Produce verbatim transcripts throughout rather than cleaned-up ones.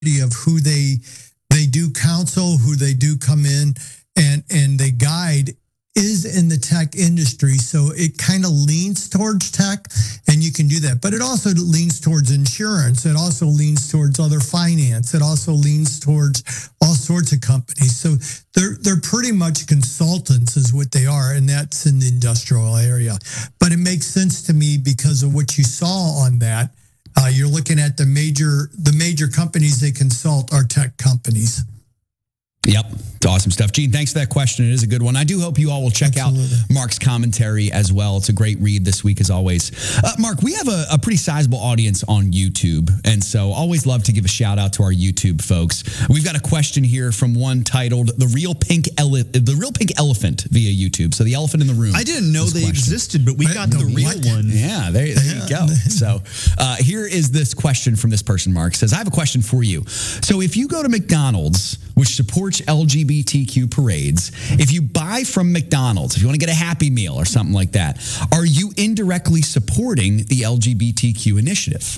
of who they they do counsel, who they do come in and and they guide is in the tech industry. So it kind of leans towards tech, and you can do that. But it also leans towards insurance. It also leans towards other finance. It also leans towards all sorts of companies. So they're they're pretty much consultants is what they are, and that's in the industrial area. But it makes sense to me because of what you saw on that. Uh, you're looking at the major the major companies they consult are tech companies. Yep. Awesome stuff. Gene, thanks for that question. It is a good one. I do hope you all will check Absolutely. out Mark's commentary as well. It's a great read this week, as always. Uh, Mark, we have a, a pretty sizable audience on YouTube, and so always love to give a shout out to our YouTube folks. We've got a question here from one titled "The Real Pink Ele- The Real Pink Elephant" via YouTube. So the elephant in the room. I didn't know they question. existed, but we I, got the, the real what? one. Yeah, there, there you go. So uh, here is this question from this person. Mark says, "I have a question for you. So if you go to McDonald's, which supports L G B T Q parades, if you buy from McDonald's, if you want to get a Happy Meal or something like that, are you indirectly supporting the L G B T Q initiative?"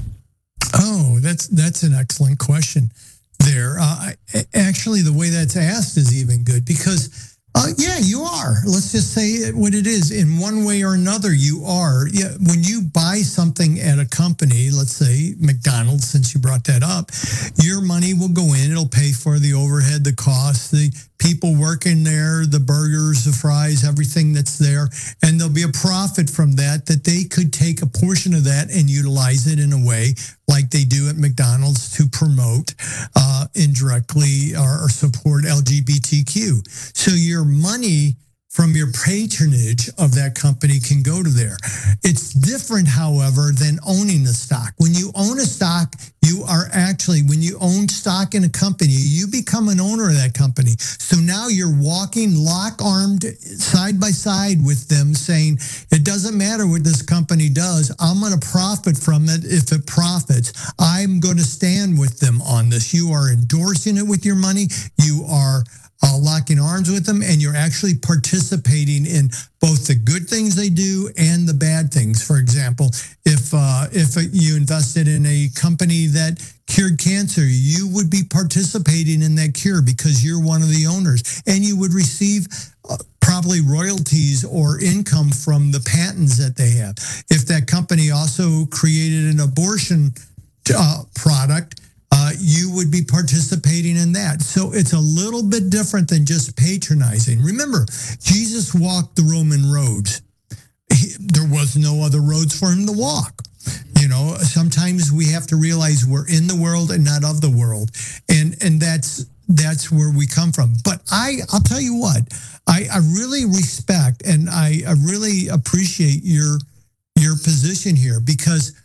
Oh, that's that's an excellent question there. Uh, actually, the way that's asked is even good because, uh, yeah, you are. Let's just say what it is. In one way or another, you are. Yeah, when you buy something at a company, let's say McDonald's, since you brought that up, your money will go in. It'll pay for the overhead, the costs, the people working there, the burgers, the fries, everything that's there. And there'll be a profit from that that they could take a portion of that and utilize it in a way like they do at McDonald's to promote uh, indirectly or, or support L G B T Q. So your money from your patronage of that company can go to there. It's different, however, than owning the stock. When you own a stock, you are actually, when you own stock in a company, you become an owner of that company. So now you're walking lock-armed side by side with them saying, it doesn't matter what this company does, I'm going to profit from it if it profits. I'm going to stand with them on this. You are endorsing it with your money. You are Uh, locking arms with them, and you're actually participating in both the good things they do and the bad things. For example, if uh, if you invested in a company that cured cancer, you would be participating in that cure because you're one of the owners, and you would receive uh, probably royalties or income from the patents that they have. If that company also created an abortion uh, product, Uh, you would be participating in that. So it's a little bit different than just patronizing. Remember, Jesus walked the Roman roads. He, there was no other roads for him to walk. You know, sometimes we have to realize we're in the world and not of the world. And and that's that's where we come from. But I, I'll tell you what, I, I really respect and I, I really appreciate your your position here, because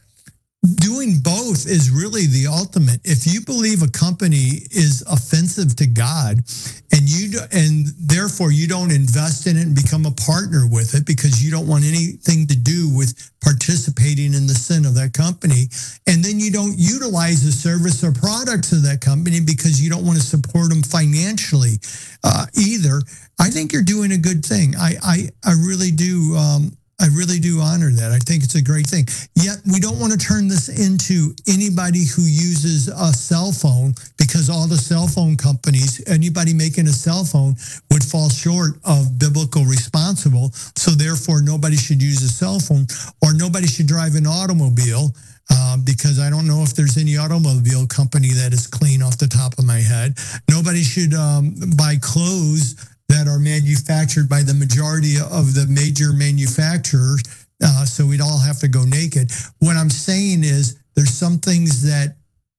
doing both is really the ultimate. If you believe a company is offensive to God, and you do, and therefore you don't invest in it and become a partner with it because you don't want anything to do with participating in the sin of that company, and then you don't utilize the service or products of that company because you don't want to support them financially uh, either, I think you're doing a good thing. I I, I really do. Um, I really do honor that. I think it's a great thing. Yet we don't want to turn this into anybody who uses a cell phone, because all the cell phone companies, anybody making a cell phone would fall short of biblical responsible. So therefore, nobody should use a cell phone, or nobody should drive an automobile, uh, because I don't know if there's any automobile company that is clean off the top of my head. Nobody should um, buy clothes that are manufactured by the majority of the major manufacturers, uh, so we'd all have to go naked. What I'm saying is there's some things that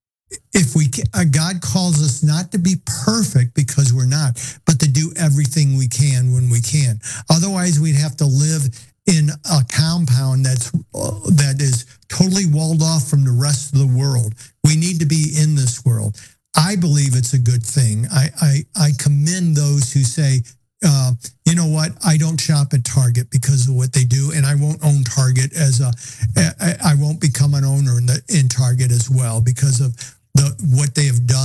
if we uh, God calls us not to be perfect, because we're not, but to do everything we can when we can. Otherwise, we'd have to live in a compound that's uh, that is totally walled off from the rest of the world. We need to be in this world. I believe it's a good thing. I, I, I commend those who say, uh, you know what, I don't shop at Target because of what they do, and I won't own Target as a, I, I won't become an owner in, the, in Target as well because of the what they have